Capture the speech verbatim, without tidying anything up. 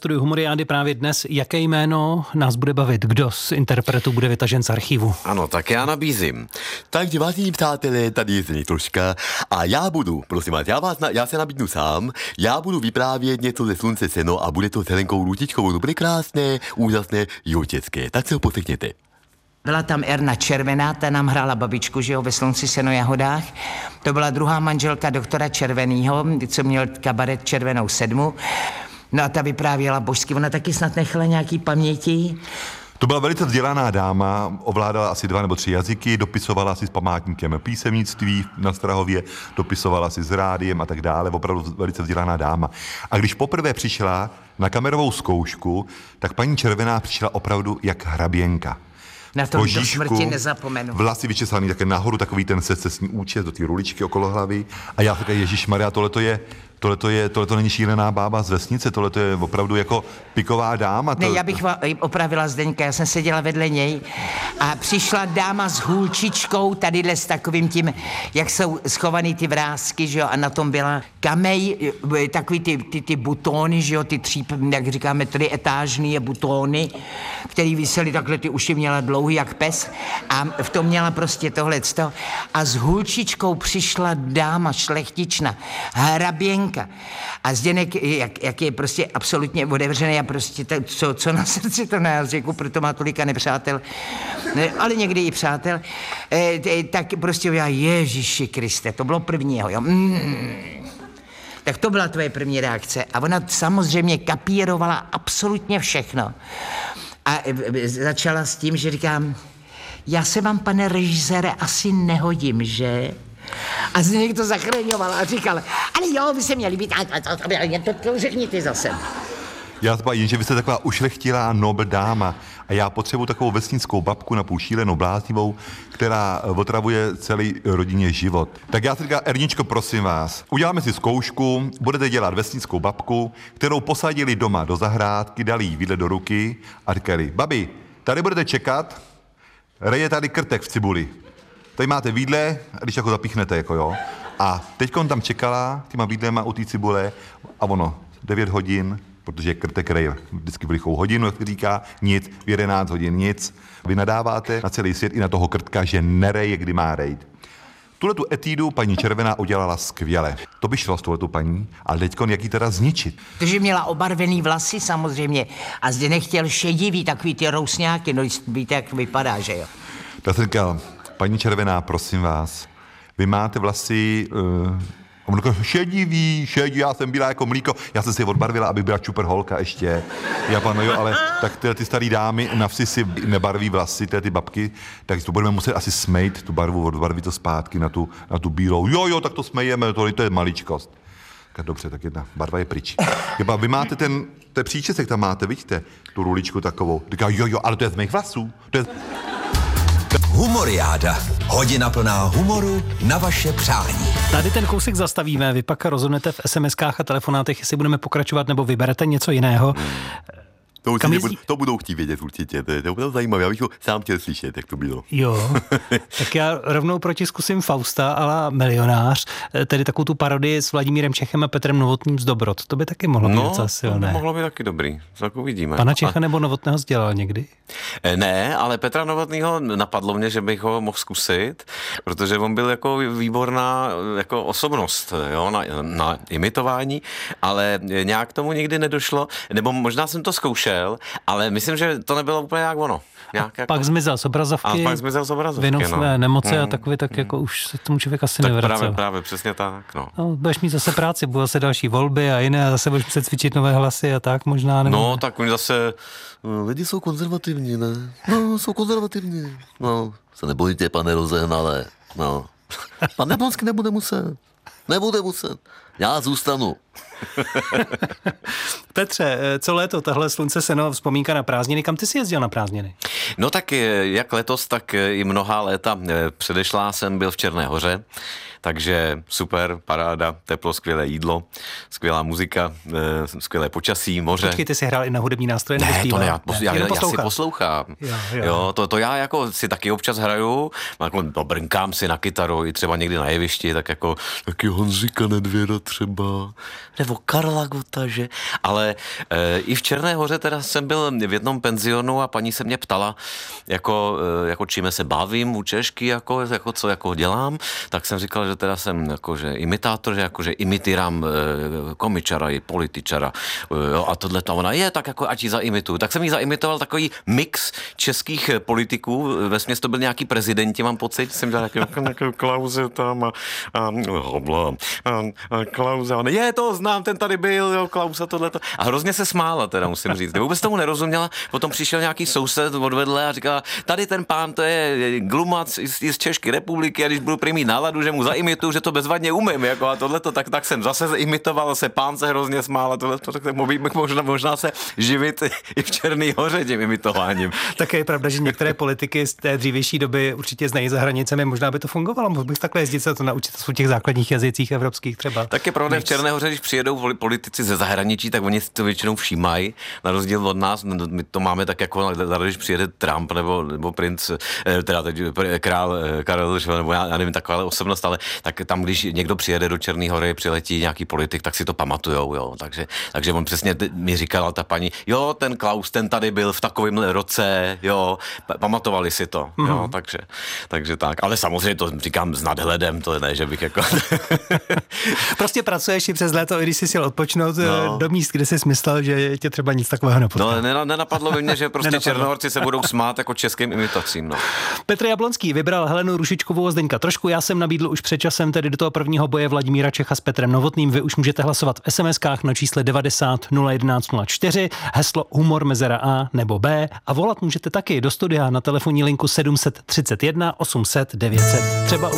studiu Humoriády právě dnes. Jaké jméno nás bude bavit? Kdo z interpretů bude vytažen z archivu? Ano, tak já nabízím. Takže vážení přátelé, tady je Zdeněk Troška a já budu, prosím vás, já, vás na, já se nabídnu sám, já budu vyprávět něco ze Slunce seno a bude to s Helenkou Růžičkovou. To bude krásné, úžasné, jotěcké. Tak se ho poslechněte. Byla tam Erna Červená, ta nám hrála babičku, že jo, ve Slunci seno jahodách. To byla druhá manželka doktora Červenýho, co měl kabaret Červenou sedmu. No a ta vyprávěla božsky, ona taky snad nechala nějaký paměti. To byla velice vzdělaná dáma, ovládala asi dva nebo tři jazyky, dopisovala si s památníkem písemnictví na Strahově, dopisovala si s rádiem a tak dále, opravdu velice vzdělaná dáma. A když poprvé přišla na kamerovou zkoušku, tak paní Červená přišla opravdu jak hraběnka. Na to do smrti nezapomenu. Vlasy vyčesaný také nahoru, takový ten secesní účes do té ruličky okolo hlavy. A já říkám, ježišmarja, tohleto je, tohleto je, tohleto není šílená bába z vesnice, tohleto je opravdu jako piková dáma. To... Ne, já bych opravila Zdeňka, já jsem seděla vedle něj a přišla dáma s hůlčičkou, tadyhle s takovým tím, jak jsou schovaný ty vrásky, že jo, a na tom byla kamej, takový ty, ty, ty butóny, že jo, ty tří, jak říkáme, trietážní butóny, který visely takhle, ty uši měla dlouhý jak pes a v tom měla prostě tohleto a s hůlčičkou přišla dáma šlechtična, hraběnka a Zdeněk, jak, jak je prostě absolutně otevřený a prostě to, co, co na srdci, to na jazyku, proto má tolika nepřátel, ne, ale někdy i přátel, eh, tak prostě já, Ježíši Kriste, to bylo prvního, jo. Mm. Tak to byla tvoje první reakce a ona samozřejmě kapírovala absolutně všechno. A začala s tím, že říkám, já se vám, pane režisére, asi nehodím, že? A Zdeněk to zachraňoval a říkal, ale jo, vy se měli být, a to, to, to, to řekni ty zase. Já třeba jen, že vy jste taková ušlechtilá nobl dáma a já potřebuji takovou vesnickou babku na půl šílenou bláznivou, která otravuje celý rodině život. Tak já si říkám, Erničko, prosím vás, uděláme si zkoušku, budete dělat vesnickou babku, kterou posadili doma do zahrádky, dali jí vidle do ruky a říkali, babi, tady budete čekat, reje tady krtek v cibuli. Tady máte vidle, když jako zapíchnete, jako jo. A teďkon tam čekala těma vidlema u té cibule a ono, devět hodin, protože krtek reje vždycky v lichou hodinu, jak říká, nic, v jedenáct hodin nic. Vy nadáváte na celý svět i na toho krtka, že nereje, kdy má rejt. Tuhletu etídu paní Červená udělala skvěle. To by šlo s tuhletu paní, ale teďkon jak ji teda zničit? Protože měla obarvený vlasy samozřejmě a zde nechtěl šedivý, takový ty rousňáky, no víte, jak vypadá, že jo. Tak jsem říkal, paní Červená, prosím vás, vy máte vlasy... Uh, On říkal, šedivý, šedivý, já jsem byla jako mlíko, já jsem si odbarvila, abych byla čuper holka ještě. Já pan, no jo, ale tak ty, ty starý dámy na vsi si nebarví vlasy, ty, ty babky, tak to budeme muset asi smejt tu barvu, odbarvit to zpátky na tu, na tu bílou. Jo, jo, tak to smejeme, to, to je maličkost. Tak dobře, tak jedna barva je pryč. Jeba, vy máte ten, ten příčesek tam máte, vidíte, tu ruličku takovou. Říká, jo, jo, ale to je z mých vlasů. To je... Humoriáda. Hodina plná humoru na vaše přání. Tady ten kousek zastavíme, vy pak rozhodnete v es em eskách a telefonátech, jestli budeme pokračovat nebo vyberete něco jiného. To, určitě, jezdí... to budou chtít vědět určitě, to je, to je zajímavé, já bych to sám chtěl slyšet, jak to bylo. Jo, tak já rovnou proti zkusím Fausta a la Milionář, tedy takovou tu parodii s Vladimírem Čechem a Petrem Novotným z Dobrot. To by taky mohlo být no, docela silné. No, mohlo by taky dobrý, tak uvidíme. Pana Čecha a... nebo Novotného sdělal někdy? Ne, ale Petra Novotného napadlo mě, že bych ho mohl zkusit, protože on byl jako výborná jako osobnost, jo, na, na imitování, ale nějak tomu nikdy nedošlo, nebo možná jsem to zkoušel, ale myslím, že to nebylo úplně jak ono. Nějak jako... Pak zmizel z obrazovky, a pak zmizel z obrazovky, vinou no. své nemoci hmm. a takový, tak jako už se tomu člověk asi tak nevracel. Právě, právě, přesně tak, no. No, budeš mít zase práci, budou zase další volby a jiné a zase budeš muset cvičit nové hlasy a tak možná. Nebo... No, tak oni zase... Lidi jsou konzervativní, ne? No, jsou konzervativní. No, se nebojte, pane Rozehnalé. No. Pan Jablonský nebude muset. Nebude muset. Já zůstanu. Petře, co léto, tahle Slunce seno, vzpomínka na prázdniny, kam ty jsi jezdil na prázdniny? No tak jak letos, tak i mnohá léta předešlá jsem byl v Černé Hoře, takže super, paráda, teplo, skvělé jídlo, skvělá muzika, skvělé počasí, moře. Počkej, ty jsi hrál i na hudební nástroje? Ne, nebo to ne, já, ne, já, já si poslouchám. Jo, jo. jo to, to já jako si taky občas hraju, jako brnkám si na kytaru, i třeba někdy na jevišti, tak jako taky Honzíka Nedvěda třeba, nebo Karla Gota, že? Ale e, i v Černé Hoře teda jsem byl v jednom penzionu a paní se mě ptala, jako, e, jako čím se bavím u Češky, jako, jako co jako dělám, tak jsem říkal, že teda jsem jakože imitátor, že jakože imitírám e, komičara i političara e, jo, a tohle to ona je, tak jako ať ji zaimituju. Tak jsem jí zaimitoval takový mix českých politiků, vesměs to byl nějaký prezidenti, mám pocit, jsem dělal nějakého Klause tam a, a, a, a Klause, a je, to znám, ten tady byl, jo, Klausa, tohleto. A hrozně se smála, teda musím říct. Vůbec tomu nerozuměla, potom přišel nějaký soused odvedle a říkal, tady ten pán, to je glumac z České republiky a když budu prý mít náladu, že mu zaimituju, že to bezvadně umím, jako a tohleto, tak, tak jsem zase imitoval, se pán se hrozně smál a tohleto, tak možná, možná se živit i v Černé Hoře tím imitováním. Také je pravda, že některé politiky z té dřívější doby určitě znají za hranicemi, možná by to fungovalo, mohl bych takhle jezdit se to naučit v těch základních jazycích evropských třeba. Tak je pravda, v Černé Hoře, když přijedou politici ze zahraničí, tak oni si to většinou všímají, na rozdíl od nás, my to máme tak jako, když přijede Trump nebo, nebo princ, teda teď král Karel, nebo já, já nevím, taková osobnost, ale tak tam, když někdo přijede do Černé Hory, přiletí nějaký politik, tak si to pamatujou, jo, takže, takže on přesně mi říkala ta paní, jo, ten Klaus, ten tady byl v takovém roce, jo, pamatovali si to, mm-hmm. jo, takže, takže tak, ale samozřejmě to říkám s nadhledem, to ne, že bych jako... Prostě pracuješ i přes léto, i když jsi si odpočnout no. do míst, kde jsi myslel, že tě třeba nic takového nepotká. No, nenapadlo by mě, že prostě Černohorci se budou smát jako českým imitacím, no. Petr Jablonský vybral Helenu Rušičkovou a Zdeňka Trošku, já jsem nabídl už před časem tedy do toho prvního boje Vladimíra Čecha s Petrem Novotným, vy už můžete hlasovat v es em eskách na čísle devadesát nula jedenáct nula čtyři, heslo humor mezera A nebo B a volat můžete taky do studia na telefonní linku sedm set třicet jedna osm set devět set. Třeba